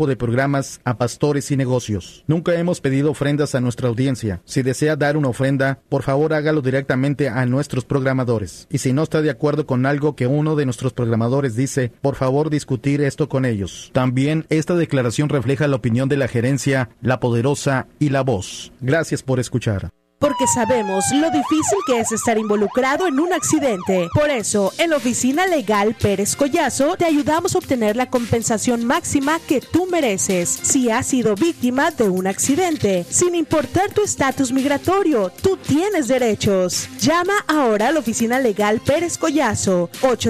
grupo de programas a pastores y negocios. Nunca hemos pedido ofrendas a nuestra audiencia. Si desea dar una ofrenda, por favor hágalo directamente a nuestros programadores. Y si no está de acuerdo con algo que uno de nuestros programadores dice, por favor discutir esto con ellos. También esta declaración refleja la opinión de la gerencia, La Poderosa y La Voz. Gracias por escuchar. Porque sabemos lo difícil que es estar involucrado en un accidente. Por eso, en la Oficina Legal Pérez Collazo, te ayudamos a obtener la compensación máxima que tú mereces si has sido víctima de un accidente. Sin importar tu estatus migratorio, tú tienes derechos. Llama ahora a la Oficina Legal Pérez Collazo,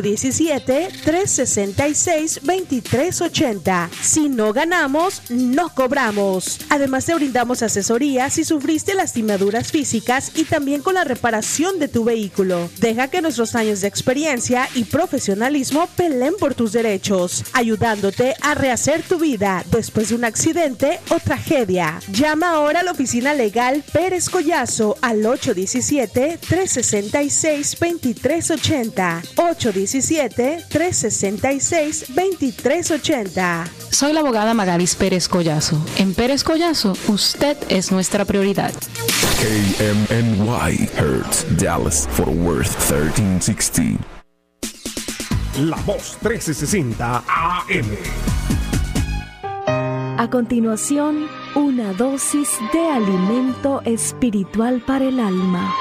817-366-2380. Si no ganamos, no cobramos. Además, te brindamos asesoría si sufriste lastimaduras físicas y también con la reparación de tu vehículo. Deja que nuestros años de experiencia y profesionalismo peleen por tus derechos, ayudándote a rehacer tu vida después de un accidente o tragedia. Llama ahora a la Oficina Legal Pérez Collazo al 817-366-2380. 817-366-2380. Soy la abogada Magalis Pérez Collazo. En Pérez Collazo, usted es nuestra prioridad. KMNY, Hertz, Dallas, Fort Worth, 1360. La Voz 1360 AM. A continuación, una dosis de alimento espiritual para el alma.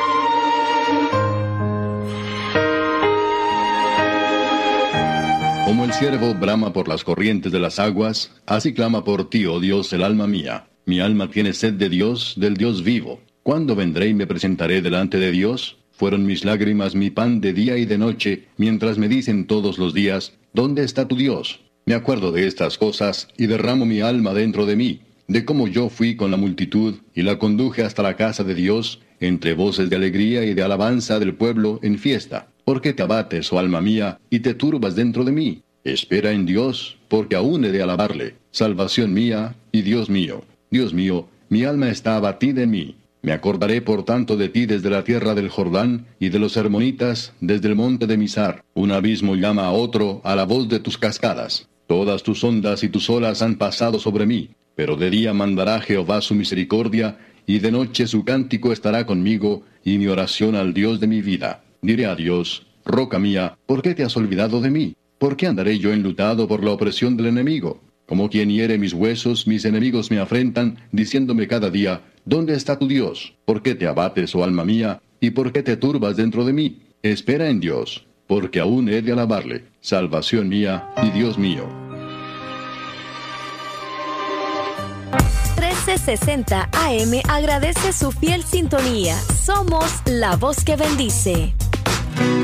Como el ciervo brama por las corrientes de las aguas, así clama por ti, oh Dios, el alma mía. Mi alma tiene sed de Dios, del Dios vivo. ¿Cuándo vendré y me presentaré delante de Dios? Fueron mis lágrimas mi pan de día y de noche, mientras me dicen todos los días, ¿dónde está tu Dios? Me acuerdo de estas cosas y derramo mi alma dentro de mí, de cómo yo fui con la multitud y la conduje hasta la casa de Dios, entre voces de alegría y de alabanza del pueblo en fiesta. ¿Por qué te abates, oh alma mía, y te turbas dentro de mí? Espera en Dios, porque aún he de alabarle, salvación mía y Dios mío. Dios mío, mi alma está abatida en mí. Me acordaré por tanto de ti desde la tierra del Jordán y de los hermonitas desde el monte de Mizar. Un abismo llama a otro a la voz de tus cascadas. Todas tus ondas y tus olas han pasado sobre mí. Pero de día mandará Jehová su misericordia, y de noche su cántico estará conmigo, y mi oración al Dios de mi vida. Diré a Dios, roca mía, ¿por qué te has olvidado de mí? ¿Por qué andaré yo enlutado por la opresión del enemigo? Como quien hiere mis huesos, mis enemigos me afrentan, diciéndome cada día, ¿dónde está tu Dios? ¿Por qué te abates, oh alma mía? ¿Y por qué te turbas dentro de mí? Espera en Dios, porque aún he de alabarle, salvación mía y Dios mío. 1360 AM agradece su fiel sintonía. Somos la voz que bendice.